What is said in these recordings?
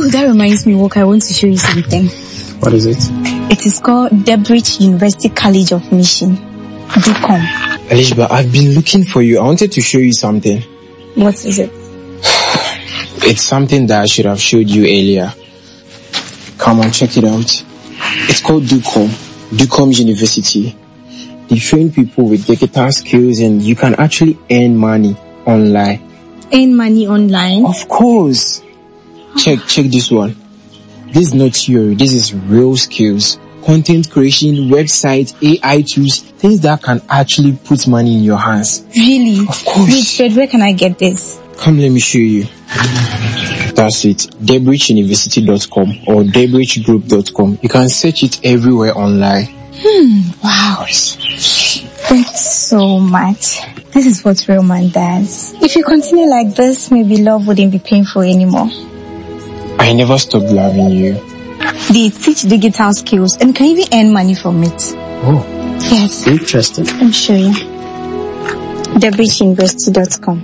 Oh, that reminds me, Walker, I want to show you something. What is it? It is called Debridge University College of Mission. Do come. Elishba, I've been looking for you. I wanted to show you something. What is it? It's something that I should have showed you earlier. Come on, check it out. It's called Ducom University. They train people with digital skills and you can actually earn money online. Earn money online? Of course. Check this one. This is not theory. This is real skills. Content creation, websites, AI tools, things that can actually put money in your hands. Really? Of course. Wait, Fred, where can I get this? Come, let me show you. That's it. DebridgeUniversity.com or DebridgeGroup.com. You can search it everywhere online. Wow. Thanks so much. This is what real man does. If you continue like this, maybe love wouldn't be painful anymore. I never stopped loving you. They teach digital skills and can even earn money from it. Oh. Yes. Interesting. I'm sure you. DebridgeUniversity.com.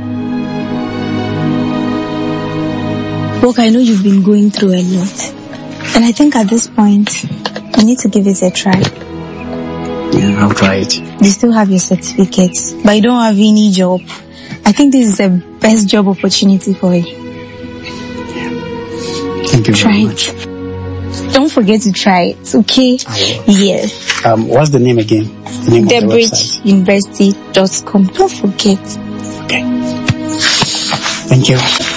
Look, I know you've been going through a lot. And I think at this point, you need to give it a try. Yeah, I'll try it. You still have your certificates, but you don't have any job. I think this is the best job opportunity for you. Thank you very Try much. it. Don't forget to try it, okay? Yeah. What's the name again? The name of the website. DebridgeUniversity.com. Don't forget. Okay. Thank you.